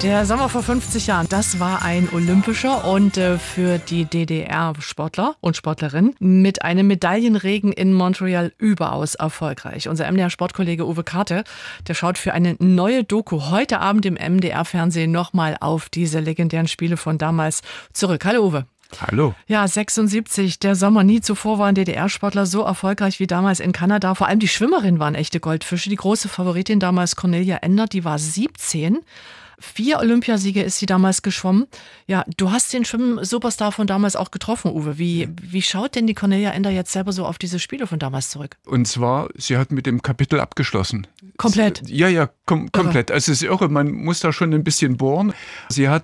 Der Sommer vor 50 Jahren, das war ein olympischer und für die DDR-Sportler und Sportlerinnen mit einem Medaillenregen in Montreal überaus erfolgreich. Unser MDR-Sportkollege Uwe Karte, der schaut für eine neue Doku heute Abend im MDR-Fernsehen nochmal auf diese legendären Spiele von damals zurück. Hallo Uwe. Hallo. Ja, 76, der Sommer. Nie zuvor waren DDR-Sportler so erfolgreich wie damals in Kanada. Vor allem die Schwimmerinnen waren echte Goldfische. Die große Favoritin damals Cornelia Endert, die war 17. 4 Olympiasiege ist sie damals geschwommen. Ja, du hast den Schwimm-Superstar von damals auch getroffen, Uwe. Wie schaut denn die Cornelia Endert jetzt selber so auf diese Spiele von damals zurück? Und zwar, sie hat mit dem Kapitel abgeschlossen. Komplett? Ja, komplett. Also es ist irre, man muss da schon ein bisschen bohren. Sie hat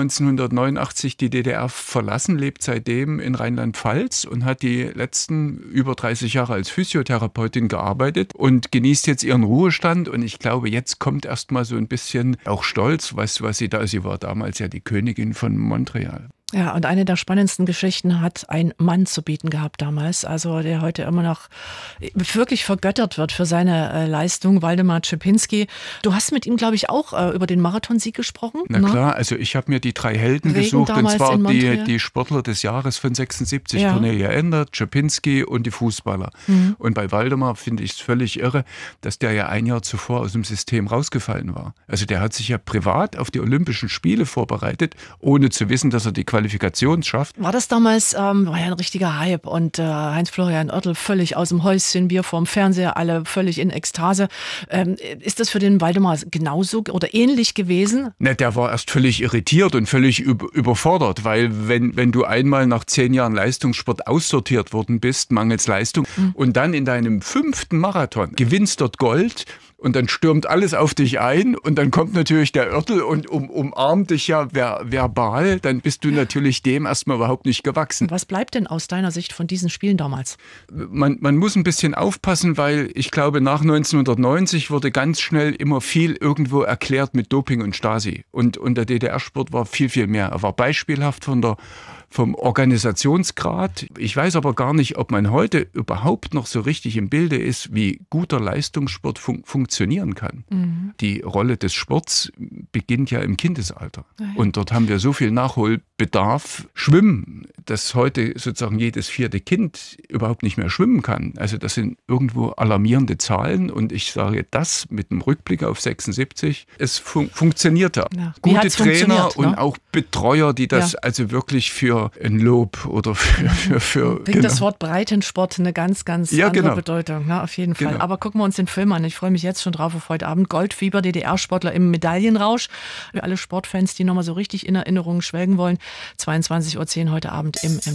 1989 die DDR verlassen, lebt seitdem in Rheinland-Pfalz und hat die letzten über 30 Jahre als Physiotherapeutin gearbeitet und genießt jetzt ihren Ruhestand. Und ich glaube, jetzt kommt erst mal so ein bisschen auch Stolz, was sie war damals ja die Königin von Montreal. Ja, und eine der spannendsten Geschichten hat ein Mann zu bieten gehabt damals, also der heute immer noch wirklich vergöttert wird für seine Leistung, Waldemar Cierpinski. Du hast mit ihm, glaube ich, auch über den Marathonsieg gesprochen. Na klar, also ich habe mir die 3 Helden gesucht, und zwar die Sportler des Jahres von 76, ja. Cornelia Endert, Cierpinski und die Fußballer. Mhm. Und bei Waldemar finde ich es völlig irre, dass der ja ein Jahr zuvor aus dem System rausgefallen war. Also der hat sich ja privat auf die Olympischen Spiele vorbereitet, ohne zu wissen, dass er die Qualifikation schafft. War das damals, war ja ein richtiger Hype und Heinz-Florian Oertel völlig aus dem Häuschen, wir vorm Fernseher, alle völlig in Ekstase. Ist das für den Waldemar genauso oder ähnlich gewesen? Ne, der war erst völlig irritiert und völlig überfordert, weil wenn du einmal nach 10 Jahren Leistungssport aussortiert worden bist, mangels Leistung, und dann in deinem 5. Marathon gewinnst dort Gold, und dann stürmt alles auf dich ein und dann kommt natürlich der Oertel und umarmt dich ja verbal, dann bist du natürlich dem erstmal überhaupt nicht gewachsen. Was bleibt denn aus deiner Sicht von diesen Spielen damals? Man muss ein bisschen aufpassen, weil ich glaube, nach 1990 wurde ganz schnell immer viel irgendwo erklärt mit Doping und Stasi. Und der DDR-Sport war viel, viel mehr. Er war beispielhaft vom Organisationsgrad. Ich weiß aber gar nicht, ob man heute überhaupt noch so richtig im Bilde ist, wie guter Leistungssport funktionieren kann. Mhm. Die Rolle des Sports beginnt ja im Kindesalter. Ja. Und dort haben wir so viel Nachholbedarf. Schwimmen, dass heute sozusagen jedes 4. Kind überhaupt nicht mehr schwimmen kann. Also das sind irgendwo alarmierende Zahlen. Und ich sage das mit einem Rückblick auf 76. Es funktioniert da. Ja. Gute Trainer und auch Betreuer, die das also wirklich für ein Lob oder für bringt das Wort Breitensport eine ganz, ganz andere Bedeutung, ne, auf jeden Fall. Genau. Aber gucken wir uns den Film an. Ich freue mich jetzt schon drauf auf heute Abend. Goldfieber, DDR-Sportler im Medaillenrausch. Für alle Sportfans, die nochmal so richtig in Erinnerungen schwelgen wollen. 22:10 Uhr heute Abend im